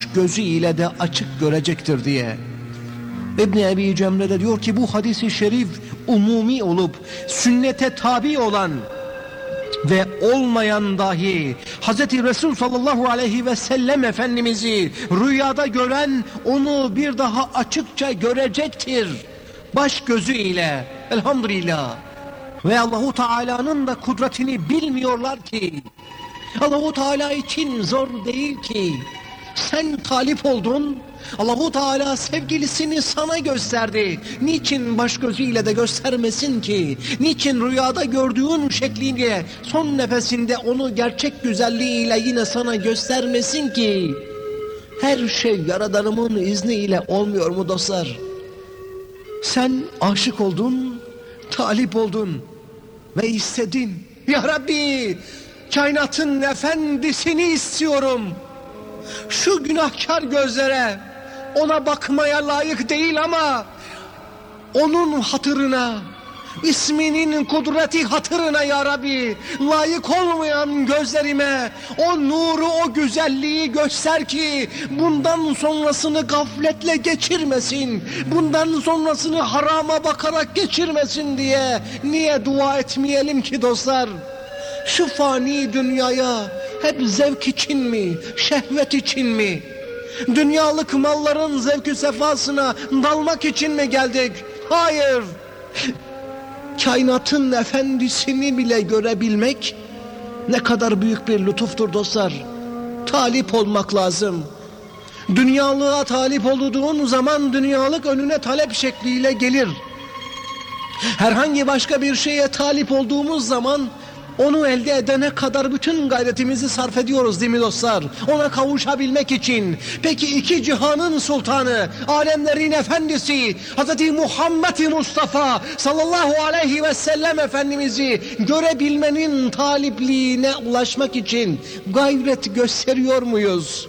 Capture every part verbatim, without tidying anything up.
gözü ile de açık görecektir diye. İbn-i Ebi Cemre de diyor ki bu hadisi şerif umumi olup sünnete tabi olan ve olmayan dahi Hazreti Resul sallallahu aleyhi ve sellem Efendimiz'i rüyada gören onu bir daha açıkça görecektir baş gözü ile. Elhamdülillah. Ve Allahu Teala'nın da kudretini bilmiyorlar ki. Allahu Teala için zor değil ki. Sen talip oldun, Allahu Teala sevgilisini sana gösterdi. Niçin baş gözüyle de göstermesin ki? Niçin rüyada gördüğün şekliyle son nefesinde onu gerçek güzelliğiyle yine sana göstermesin ki? Her şey Yaradanımın izniyle olmuyor mu dostlar? Sen aşık oldun, talip oldun ve istedin. Ya Rabbi, kainatın efendisini istiyorum. Şu günahkar gözlere ona bakmaya layık değil ama onun hatırına, isminin kudreti hatırına ya Rabbi, layık olmayan gözlerime o nuru, o güzelliği göster ki bundan sonrasını gafletle geçirmesin, bundan sonrasını harama bakarak geçirmesin diye niye dua etmeyelim ki dostlar? Şu fani dünyaya hep zevk için mi, şehvet için mi, dünyalık malların zevkü sefasına dalmak için mi geldik? Hayır. Kainatın efendisini bile görebilmek ne kadar büyük bir lütuftur dostlar. Talip olmak lazım. Dünyalığa talip olduğun zaman dünyalık önüne talep şekliyle gelir. Herhangi başka bir şeye talip olduğumuz zaman onu elde edene kadar bütün gayretimizi sarf ediyoruz değil mi dostlar? Ona kavuşabilmek için. Peki iki cihanın sultanı, alemlerin efendisi Hazreti Muhammed Mustafa sallallahu aleyhi ve sellem Efendimiz'i görebilmenin talipliğine ulaşmak için gayret gösteriyor muyuz?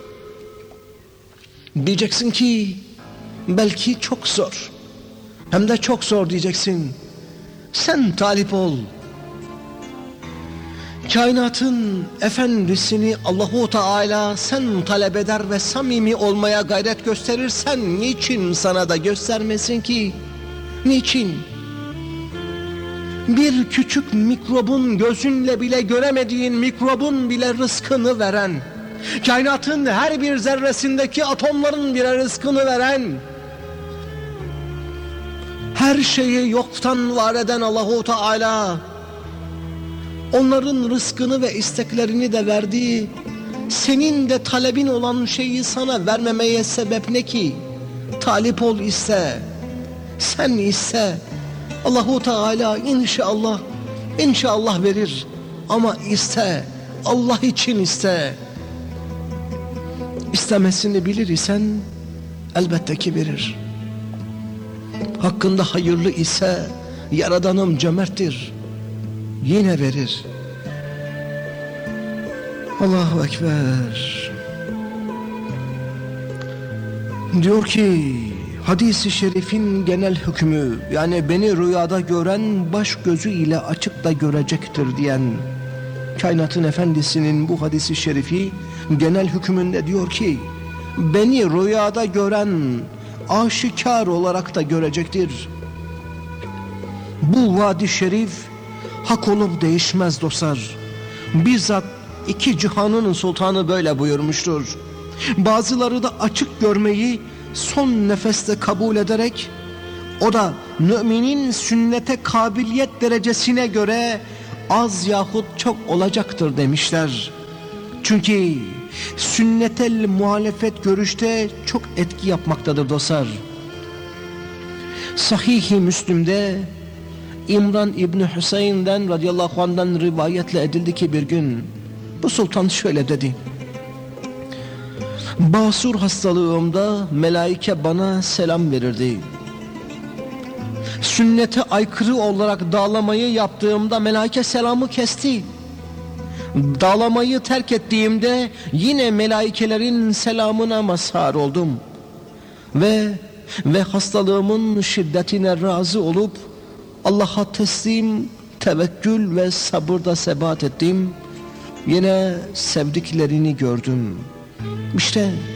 Diyeceksin ki belki çok zor. Hem de çok zor diyeceksin. Sen talip ol. Kainatın efendisini Allahu Teala sen talep eder ve samimi olmaya gayret gösterirsen niçin sana da göstermesin ki? Niçin? Bir küçük mikrobun gözünle bile göremediğin mikrobun bile rızkını veren, kainatın her bir zerresindeki atomların bile rızkını veren, her şeyi yoktan var eden Allahu Teala onların rızkını ve isteklerini de verdi. Senin de talebin olan şeyi sana vermemeye sebep ne ki? Talip ol iste. Sen iste. Allahu Teala inşallah inşallah verir. Ama iste. Allah için iste. İstemesini bilir isen elbette ki verir. Hakkında hayırlı ise Yaradanım cömerttir. Yine verir. Allahu Ekber. Diyor ki hadis-i şerifin genel hükmü, yani beni rüyada gören baş gözü ile açık da görecektir diyen kainatın efendisinin bu hadis-i şerifi genel hükmünde diyor ki beni rüyada gören aşikar olarak da görecektir. Bu vadi şerif hak olup değişmez dostlar. Bizzat iki cihanın sultanı böyle buyurmuştur. Bazıları da açık görmeyi son nefeste kabul ederek, o da müminin sünnete kabiliyet derecesine göre az yahut çok olacaktır demişler. Çünkü sünnetel muhalefet görüşte çok etki yapmaktadır dostlar. Sahih-i Müslim'de İmran İbni Hüseyin'den radıyallahu anh'dan rivayetle edildi ki bir gün bu sultan şöyle dedi: basur hastalığımda melaike bana selam verirdi. Sünnete aykırı olarak dağlamayı yaptığımda melaike selamı kesti. Dağlamayı terk ettiğimde yine melaikelerin selamına mazhar oldum. Ve ve hastalığımın şiddetine razı olup Allah'a teslim, tevekkül ve sabırda sebat ettim. Yine sevdiklerini gördüm. İşte